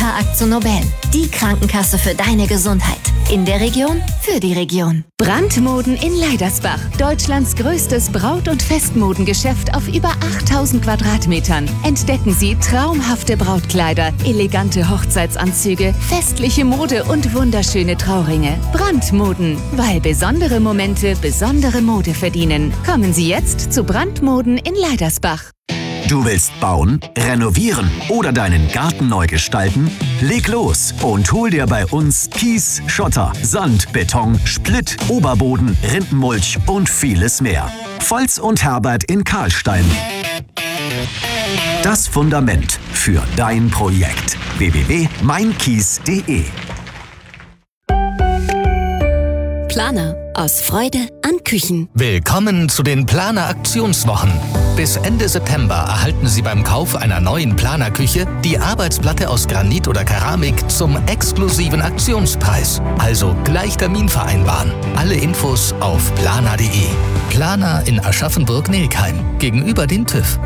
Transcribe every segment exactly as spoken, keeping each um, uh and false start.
K AkzoNobel. Die Krankenkasse für deine Gesundheit. In der Region, für die Region. Brandmoden in Leidersbach. Deutschlands größtes Braut- und Festmodengeschäft auf über achttausend Quadratmetern. Entdecken Sie traumhafte Brautkleider, elegante Hochzeitsanzüge, festliche Mode und wunderschöne Trauringe. Brandmoden, weil besondere Momente besondere Mode verdienen. Kommen Sie jetzt zu Brandmoden in Leidersbach. Du willst bauen, renovieren oder deinen Garten neu gestalten? Leg los und hol dir bei uns Kies, Schotter, Sand, Beton, Splitt, Oberboden, Rindenmulch und vieles mehr. Volz und Herbert in Karlstein. Das Fundament für dein Projekt. w w w punkt mein kies punkt de Planer aus Freude an Küchen. Willkommen zu den Planer-Aktionswochen. Bis Ende September erhalten Sie beim Kauf einer neuen Planer-Küche die Arbeitsplatte aus Granit oder Keramik zum exklusiven Aktionspreis. Also gleich Termin vereinbaren. Alle Infos auf planer punkt de. Planer in Aschaffenburg-Nelkheim, gegenüber dem TÜV.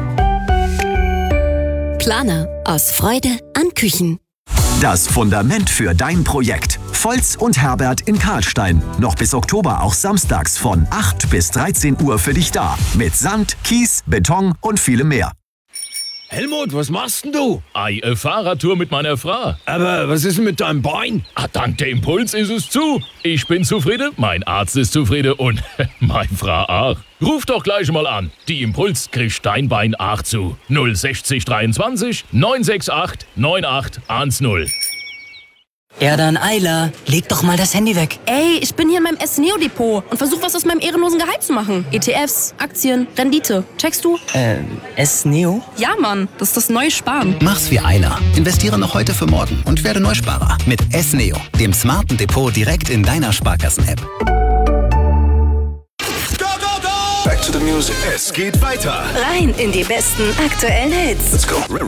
Planer aus Freude an Küchen. Das Fundament für dein Projekt. Volz und Herbert in Karlstein. Noch bis Oktober auch samstags von acht bis dreizehn Uhr für dich da. Mit Sand, Kies, Beton und vielem mehr. Helmut, was machst denn du? Ei, eine Fahrradtour mit meiner Frau. Aber was ist denn mit deinem Bein? Ah, dank der Impuls ist es zu. Ich bin zufrieden, mein Arzt ist zufrieden und meine Frau auch. Ruf doch gleich mal an. Die Impuls kriegt dein Bein auch zu. null sechzig dreiundzwanzig neun sechs acht neun acht eins null. Ja dann, Ayla, leg doch mal das Handy weg. Ey, ich bin hier in meinem S-Neo-Depot und versuch was aus meinem ehrenlosen Gehalt zu machen. E T Fs, Aktien, Rendite. Checkst du? Äh, S-Neo? Ja, Mann, das ist das neue Sparen. Mach's wie Ayla. Investiere noch heute für morgen und werde Neusparer. Mit S-Neo, dem smarten Depot direkt in deiner Sparkassen-App. Back to the music. Es geht weiter. Rein in die besten aktuellen Hits. Let's go.